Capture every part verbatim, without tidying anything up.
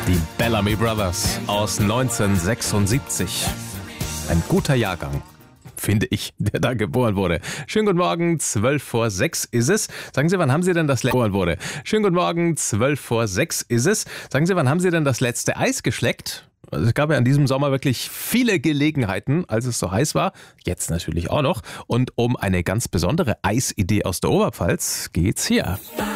Die Bellamy Brothers aus neunzehnhundertsechsundsiebzig. Ein guter Jahrgang, finde ich, der da geboren wurde. Schönen guten Morgen, zwölf vor sechs ist es. Sagen Sie, wann haben Sie denn das letzte geboren wurde? Schönen guten Morgen, zwölf vor sechs ist es. Sagen Sie, wann haben Sie denn das letzte Eis geschleckt? Also es gab ja in diesem Sommer wirklich viele Gelegenheiten, als es so heiß war. Jetzt natürlich auch noch. Und um eine ganz besondere Eisidee aus der Oberpfalz geht's hier.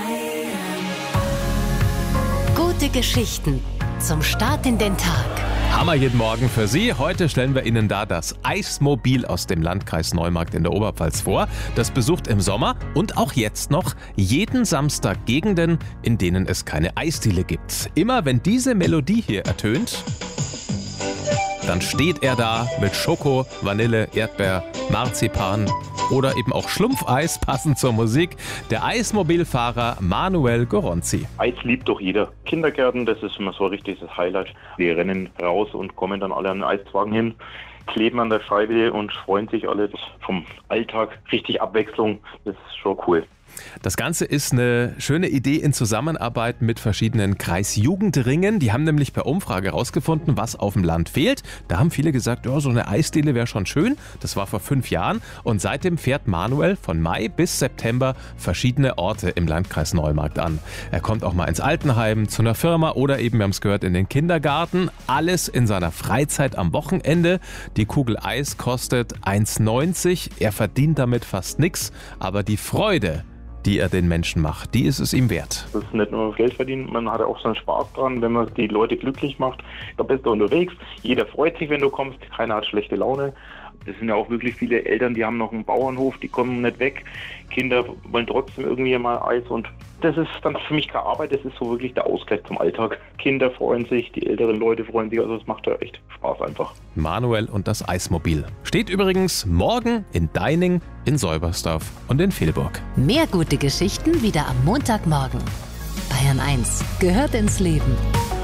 Gute Geschichten zum Start in den Tag. Hammer jeden Morgen für Sie. Heute stellen wir Ihnen da das Eismobil aus dem Landkreis Neumarkt in der Oberpfalz vor. Das besucht im Sommer und auch jetzt noch jeden Samstag Gegenden, in denen es keine Eisdiele gibt. Immer wenn diese Melodie hier ertönt, dann steht er da mit Schoko, Vanille, Erdbeer, Marzipan oder eben auch Schlumpfeis, passend zur Musik. Der Eismobilfahrer Manuel Goronzi. Eis liebt doch jeder. Kindergärten, das ist immer so ein richtiges Highlight. Die rennen raus und kommen dann alle an den Eiswagen hin, kleben an der Scheibe und freuen sich alle. Vom Alltag richtig Abwechslung, das ist schon cool. Das Ganze ist eine schöne Idee in Zusammenarbeit mit verschiedenen Kreisjugendringen. Die haben nämlich per Umfrage herausgefunden, was auf dem Land fehlt. Da haben viele gesagt, ja, so eine Eisdiele wäre schon schön. Das war vor fünf Jahren. Und seitdem fährt Manuel von Mai bis September verschiedene Orte im Landkreis Neumarkt an. Er kommt auch mal ins Altenheim, zu einer Firma oder eben, wir haben es gehört, in den Kindergarten. Alles in seiner Freizeit am Wochenende. Die Kugel Eis kostet eins neunzig. Er verdient damit fast nichts. Aber die Freude, die er den Menschen macht, die ist es ihm wert. Das ist nicht nur Geld verdienen, man hat auch seinen Spaß dran, wenn man die Leute glücklich macht. Da bist du unterwegs, jeder freut sich, wenn du kommst, keiner hat schlechte Laune. Es sind ja auch wirklich viele Eltern, die haben noch einen Bauernhof, die kommen nicht weg. Kinder wollen trotzdem irgendwie mal Eis und das ist dann für mich keine Arbeit, das ist so wirklich der Ausgleich zum Alltag. Kinder freuen sich, die älteren Leute freuen sich, also es macht ja echt Spaß einfach. Manuel und das Eismobil steht übrigens morgen in Deining, in Seubersdorf und in Vilburg. Mehr gute Geschichten wieder am Montagmorgen. Bayern eins gehört ins Leben.